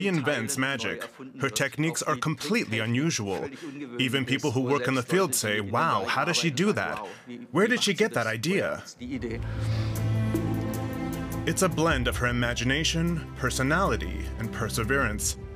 She invents magic. Her techniques are completely unusual. Even people who work in the field say, "Wow, how does she do that? Where did she get that idea?" It's a blend of her imagination, personality, and perseverance.